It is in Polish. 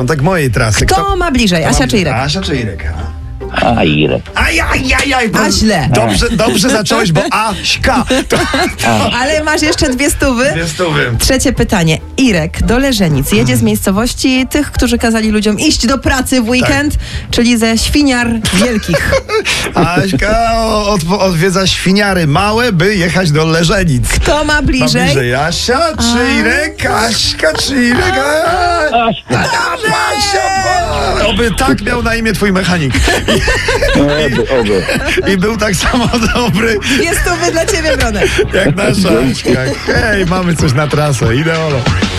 początek mojej trasy. Kto ma bliżej, Asia czy Irek? Asia czy Irek? A Irek. Ajajajaj. A źle. Dobrze zacząłeś, bo Aśka. Ale masz jeszcze 200. 200. Trzecie pytanie. Irek do Leżenic jedzie z miejscowości tych, którzy kazali ludziom iść do pracy w weekend, czyli ze Świniar Wielkich. Aśka odwiedza świniary małe, by jechać do Leżenic. Kto ma bliżej? Bliżej Asia czy Irek? Aśka czy Irek? Aśka. Asia, oby tak miał na imię twój mechanik. Oby. I był tak samo dobry 200 dla ciebie, Bronek. jak nasza Aśka. Hej, mamy coś na trasę. Ideolo.